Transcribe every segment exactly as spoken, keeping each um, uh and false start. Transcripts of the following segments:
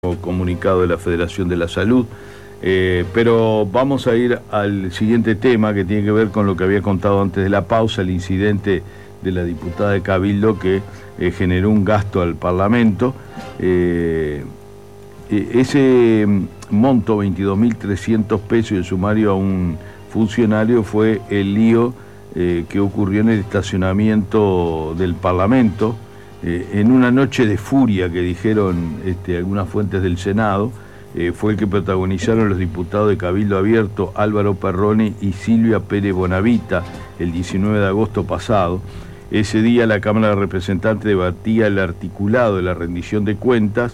comunicado de la Federación de la Salud, eh, pero vamos a ir al siguiente tema que tiene que ver con lo que había contado antes de la pausa, el incidente de la diputada de Cabildo que eh, generó un gasto al Parlamento. Eh, ese monto, veintidós mil trescientos pesos, y el sumario a un funcionario, fue el lío eh, que ocurrió en el estacionamiento del Parlamento. Eh, en una noche de furia que dijeron este, algunas fuentes del Senado, eh, fue el que protagonizaron los diputados de Cabildo Abierto, Álvaro Perrone y Silvia Pérez Bonavita, el diecinueve de agosto pasado. Ese día la Cámara de Representantes debatía el articulado de la rendición de cuentas.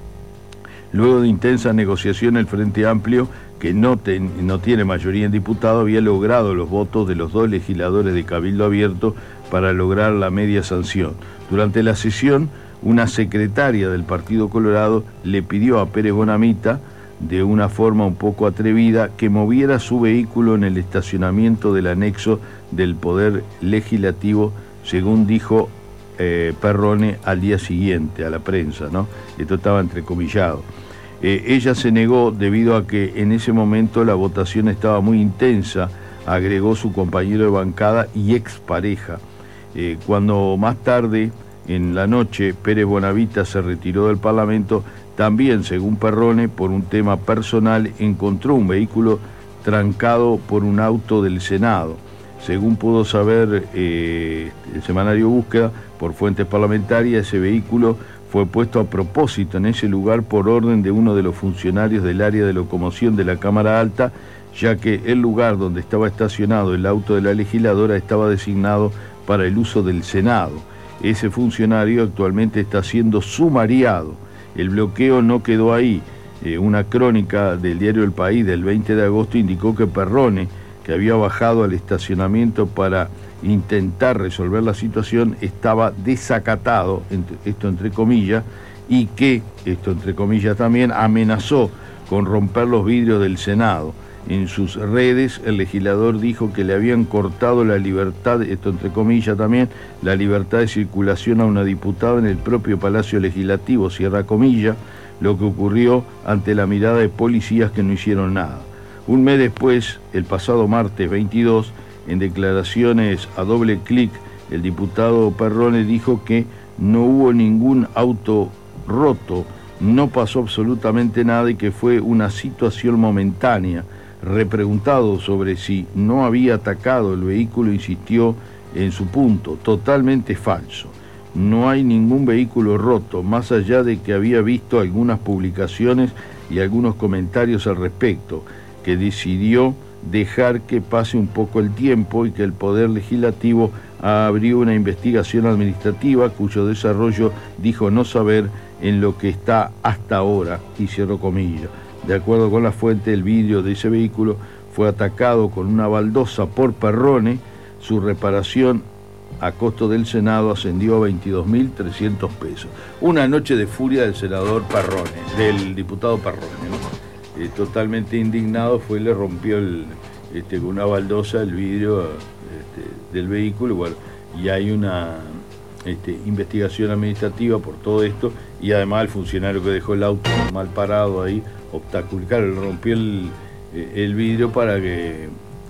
Luego de intensas negociaciones, el Frente Amplio, que no, ten, no tiene mayoría en diputados, había logrado los votos de los dos legisladores de Cabildo Abierto para lograr la media sanción. Durante la sesión, una secretaria del Partido Colorado le pidió a Pérez Bonavita, de una forma un poco atrevida, que moviera su vehículo en el estacionamiento del anexo del Poder Legislativo, según dijo eh, Perrone al día siguiente a la prensa, ¿no? Esto estaba entrecomillado. Eh, ella se negó debido a que en ese momento la votación estaba muy intensa, agregó su compañero de bancada y expareja. Eh, cuando más tarde, en la noche, Pérez Bonavita se retiró del Parlamento, también, según Perrone, por un tema personal, encontró un vehículo trancado por un auto del Senado. Según pudo saber eh, el semanario Búsqueda, por fuentes parlamentarias, ese vehículo fue puesto a propósito en ese lugar por orden de uno de los funcionarios del área de locomoción de la Cámara Alta, ya que el lugar donde estaba estacionado el auto de la legisladora estaba designado para el uso del Senado. Ese funcionario actualmente está siendo sumariado. El bloqueo no quedó ahí. Eh, una crónica del diario El País del veinte de agosto indicó que Perrone, que había bajado al estacionamiento para intentar resolver la situación, estaba desacatado, esto entre comillas, y que, esto entre comillas también, amenazó con romper los vidrios del Senado. En sus redes, el legislador dijo que le habían cortado la libertad, esto entre comillas también, la libertad de circulación a una diputada en el propio Palacio Legislativo, cierra comillas, lo que ocurrió ante la mirada de policías que no hicieron nada. Un mes después, el pasado martes veintidós, en declaraciones a doble clic, el diputado Perrone dijo que no hubo ningún auto roto, no pasó absolutamente nada y que fue una situación momentánea. Repreguntado sobre si no había atacado el vehículo, insistió en su punto: totalmente falso. No hay ningún vehículo roto, más allá de que había visto algunas publicaciones y algunos comentarios al respecto, que decidió dejar que pase un poco el tiempo y que el Poder Legislativo abrió una investigación administrativa cuyo desarrollo dijo no saber en lo que está hasta ahora, y cierro comillas. De acuerdo con la fuente, el vidrio de ese vehículo fue atacado con una baldosa por Perrone. Su reparación a costo del Senado ascendió a veintidós mil trescientos pesos. Una noche de furia del senador Perrone, del diputado Perrone, ¿no? Eh, totalmente indignado, fue, le rompió el, este, con una baldosa el vidrio este, del vehículo. Bueno, y hay una este, investigación administrativa por todo esto, y además el funcionario que dejó el auto mal parado ahí, obstacular, le rompió el, el vidrio para que,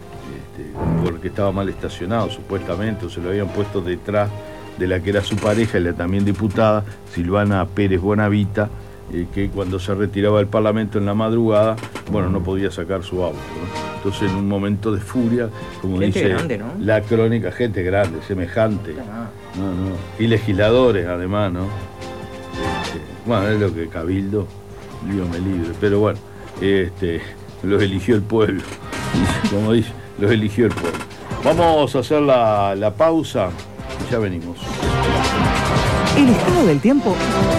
este, porque estaba mal estacionado supuestamente, o se lo habían puesto detrás de la que era su pareja y la también diputada, Silvana Pérez Bonavita, eh, que cuando se retiraba del Parlamento en la madrugada, bueno, no podía sacar su auto, ¿no? Entonces, en un momento de furia, como gente dice grande, ¿no? la crónica, gente grande, semejante, Ah. no, no, y legisladores además, ¿no? Este, bueno, es lo que Cabildo, Dios me libre, pero bueno, este, los eligió el pueblo, como dice, los eligió el pueblo. Vamos a hacer la, la pausa y ya venimos. El estado del tiempo